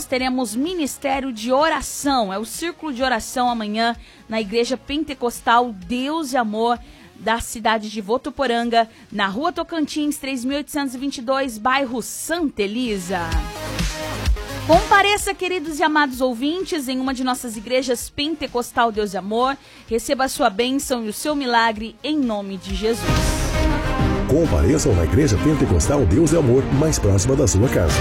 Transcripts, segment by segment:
nós teremos ministério de oração. É o círculo de oração amanhã na Igreja Pentecostal Deus e Amor da cidade de Votuporanga, na Rua Tocantins, 3.822, bairro Santa Elisa. Compareça, queridos e amados ouvintes, em uma de nossas igrejas Pentecostal Deus e Amor. Receba a sua bênção e o seu milagre em nome de Jesus. Compareçam na Igreja Pentecostal Deus e Amor, mais próxima da sua casa.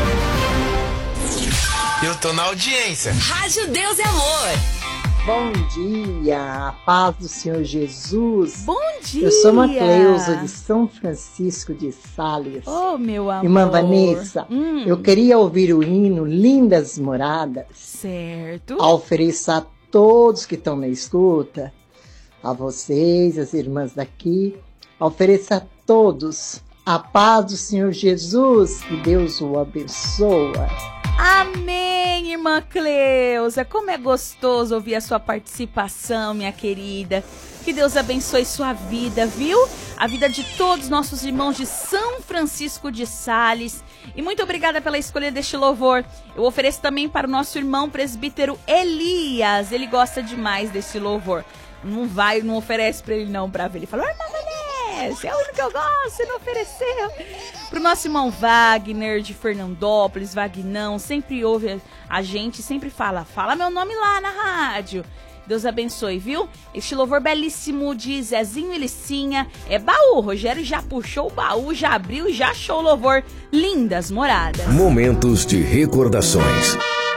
Eu tô na audiência. Rádio Deus e Amor. Bom dia, a paz do Senhor Jesus. Bom dia. Eu sou uma Cleusa de São Francisco de Sales. Oh, meu amor. Irmã Vanessa, eu queria ouvir o hino Lindas Moradas. Certo. Ofereço a todos que estão na escuta, a vocês, as irmãs daqui, ofereço a todos a paz do Senhor Jesus, que Deus o abençoa. Amém, irmã Cleusa. Como é gostoso ouvir a sua participação, minha querida. Que Deus abençoe sua vida, viu? A vida de todos nossos irmãos de São Francisco de Sales. E muito obrigada pela escolha deste louvor. Eu ofereço também para o nosso irmão presbítero Elias. Ele gosta demais desse louvor. Não oferece para ele não, para ver. Ele falou, irmã Vanessa, é o único que eu gosto, você não ofereceu. Pro nosso irmão Wagner, de Fernandópolis, Vagnão, sempre ouve a gente, sempre fala meu nome lá na rádio. Deus abençoe, viu? Este louvor belíssimo de Zezinho e Licinha é baú. Rogério já puxou o baú, já abriu, já achou o louvor Lindas Moradas. Momentos de recordações.